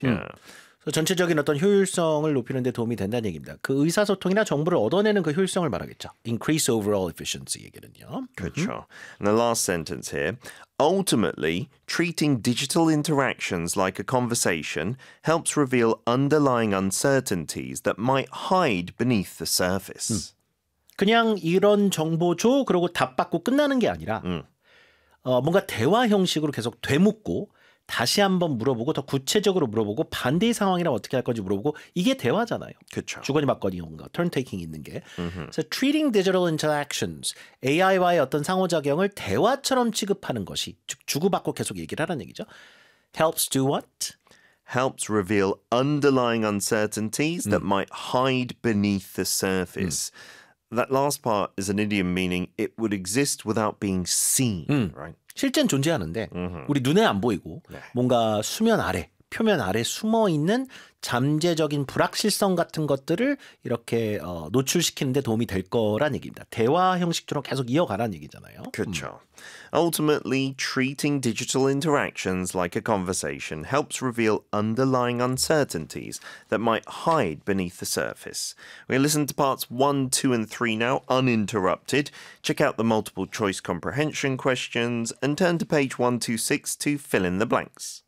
Yeah. 그래서 전체적인 어떤 효율성을 높이는 데 도움이 된다는 얘기입니다. 그 의사소통이나 정보를 얻어내는 그 효율성을 말하겠죠. Increase overall efficiency 얘기는요. Good. And the last sentence here. Ultimately, treating digital interactions like a conversation helps reveal underlying uncertainties that might hide beneath the surface. 그냥 이런 정보 줘 그러고 답 받고 끝나는 게 아니라 뭔가 대화 형식으로 계속 되묻고 다시 한번 물어보고 더 구체적으로 물어보고 반대의 상황이라면 어떻게 할 건지 물어보고 이게 대화잖아요. 그쵸. 주거니 받거니 뭔가 turn taking 있는 게. 그래서 treating digital interactions, AI와의 어떤 상호작용을 대화처럼 취급하는 것이 즉 주고받고 계속 얘기를 하라는 얘기죠. Helps do what? Helps reveal underlying uncertainties that might hide beneath the surface. That last part is an idiom meaning it would exist without being seen, right? 실제는 존재하는데 우리 눈에 안 보이고 뭔가 수면 아래, 표면 아래 숨어있는 잠재적인 불확실성 같은 것들을 이렇게 노출시키는 데 도움이 될 거란 얘기입니다. 대화 형식처럼 계속 이어가라는 얘기잖아요. 그렇죠. Ultimately, treating digital interactions like a conversation helps reveal underlying uncertainties that might hide beneath the surface. We listen to parts 1, 2, and 3 now, uninterrupted. Check out the multiple choice comprehension questions and turn to page 126 to fill in the blanks.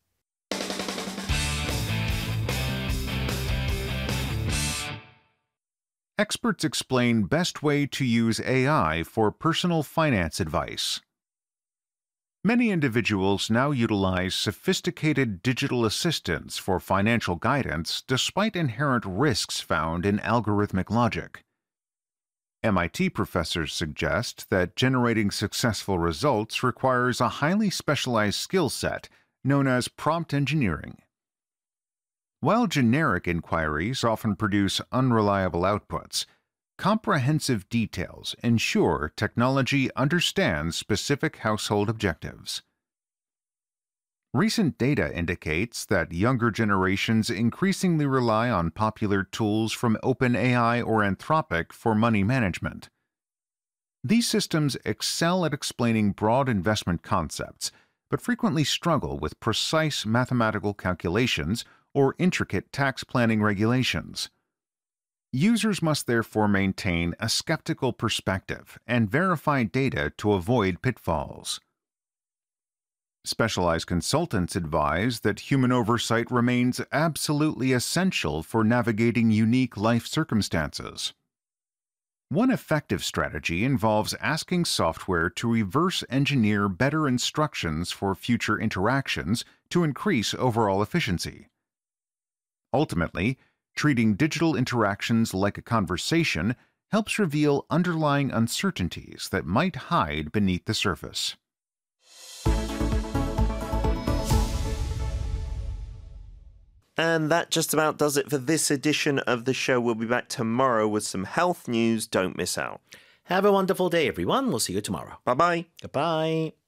Experts explain best way to use AI for personal finance advice. Many individuals now utilize sophisticated digital assistants for financial guidance despite inherent risks found in algorithmic logic. MIT professors suggest that generating successful results requires a highly specialized skill set known as prompt engineering. While generic inquiries often produce unreliable outputs, comprehensive details ensure technology understands specific household objectives. Recent data indicates that younger generations increasingly rely on popular tools from OpenAI or Anthropic for money management. These systems excel at explaining broad investment concepts, but frequently struggle with precise mathematical calculations or intricate tax planning regulations. Users must therefore maintain a skeptical perspective and verify data to avoid pitfalls. Specialized consultants advise that human oversight remains absolutely essential for navigating unique life circumstances. One effective strategy involves asking software to reverse engineer better instructions for future interactions to increase overall efficiency. Ultimately, treating digital interactions like a conversation helps reveal underlying uncertainties that might hide beneath the surface. And that just about does it for this edition of the show. We'll be back tomorrow with some health news. Don't miss out. Have a wonderful day, everyone. We'll see you tomorrow. Bye-bye. Goodbye.